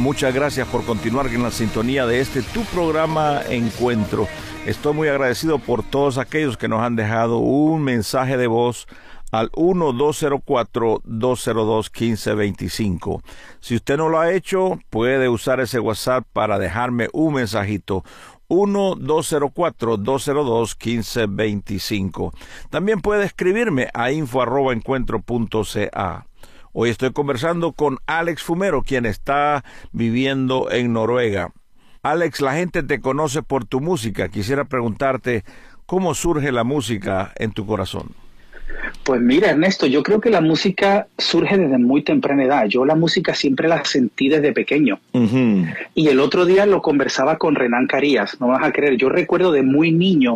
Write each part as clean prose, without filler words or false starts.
muchas gracias por continuar en la sintonía de tu programa Encuentro. Estoy muy agradecido por todos aquellos que nos han dejado un mensaje de voz al 1-204-202-1525. Si usted no lo ha hecho, puede usar ese WhatsApp para dejarme un mensajito. 1-204-202-1525. También puede escribirme a info@encuentro.ca. Hoy estoy conversando con Alex Fumero, quien está viviendo en Noruega. Alex, la gente te conoce por tu música. Quisiera preguntarte, ¿cómo surge la música en tu corazón? Pues mira, Ernesto, yo creo que la música surge desde muy temprana edad. Yo la música siempre la sentí desde pequeño. Uh-huh. Y el otro día lo conversaba con Renan Carías, no vas a creer. Yo recuerdo de muy niño,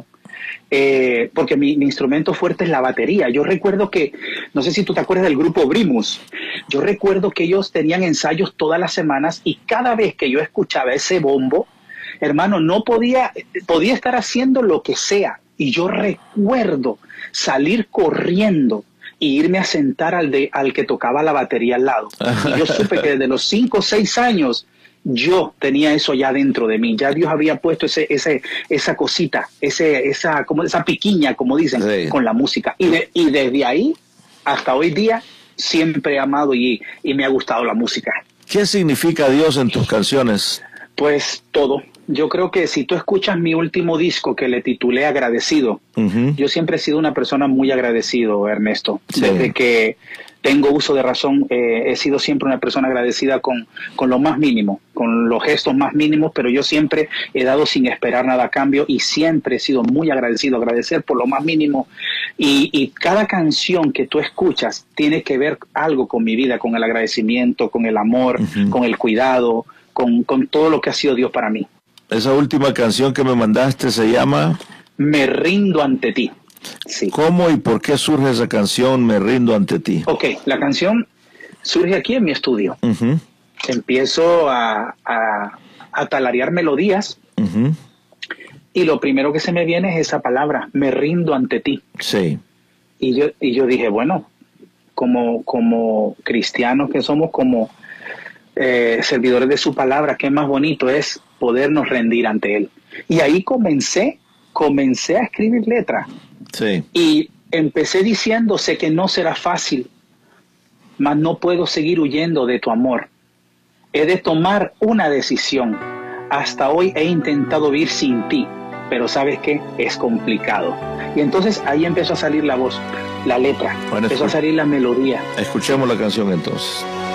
porque mi instrumento fuerte es la batería. Yo recuerdo que, no sé si tú te acuerdas del grupo Brimus, yo recuerdo que ellos tenían ensayos todas las semanas y cada vez que yo escuchaba ese bombo, hermano, no podía estar haciendo lo que sea. Y yo recuerdo salir corriendo e irme a sentar al que tocaba la batería al lado. Y yo supe que desde los 5 o 6 años yo tenía eso ya dentro de mí. Ya Dios había puesto esa cosita, esa piquiña, como dicen, sí, con la música. Y desde ahí hasta hoy día siempre he amado y me ha gustado la música. ¿Qué significa Dios en tus canciones? Pues todo. Yo creo que si tú escuchas mi último disco que le titulé Agradecido, uh-huh, yo siempre he sido una persona muy agradecido, Ernesto. Sí. Desde que tengo uso de razón, he sido siempre una persona agradecida con lo más mínimo, con los gestos más mínimos, pero yo siempre he dado sin esperar nada a cambio y siempre he sido muy agradecido, agradecer por lo más mínimo. Y cada canción que tú escuchas tiene que ver algo con mi vida, con el agradecimiento, con el amor, uh-huh, con el cuidado, con todo lo que ha sido Dios para mí. Esa última canción que me mandaste se llama Me rindo ante ti. Sí. ¿Cómo y por qué surge esa canción, Me rindo ante ti? Ok, la canción surge aquí en mi estudio. Uh-huh. Empiezo a talarear melodías, uh-huh, y lo primero que se me viene es esa palabra, me rindo ante ti. Sí. Y yo dije, bueno, como cristianos que somos, como servidores de su palabra, qué más bonito es podernos rendir ante él. Y ahí comencé a escribir letras. Sí. Y empecé diciendo, sé que no será fácil, mas no puedo seguir huyendo de tu amor. He de tomar una decisión. Hasta hoy he intentado vivir sin ti, pero ¿sabes qué? Es complicado. Y entonces ahí empezó a salir la voz, la letra, empezó a salir la melodía. Escuchemos la canción entonces.